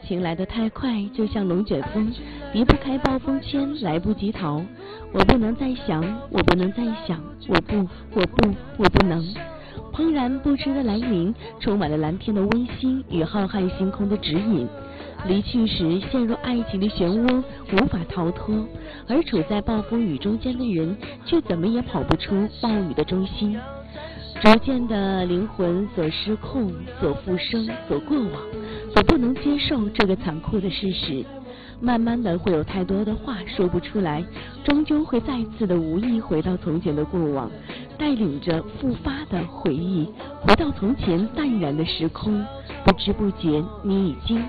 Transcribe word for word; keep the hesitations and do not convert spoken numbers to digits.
情来得太快，就像龙卷风，离不开暴风圈，来不及逃。我不能再想，我不能再想，我不，我不，我不能。怦然不知的来临，充满了蓝天的温馨与浩瀚星空的指引。离去时陷入爱情的漩涡，无法逃脱，而处在暴风雨中间的人，却怎么也跑不出暴雨的中心。逐渐的灵魂所失控，所复生，所过往，所不能接受这个残酷的事实。慢慢的会有太多的话说不出来，终究会再次的无意回到从前的过往，带领着复发的回忆，回到从前淡然的时空。不知不觉，你已经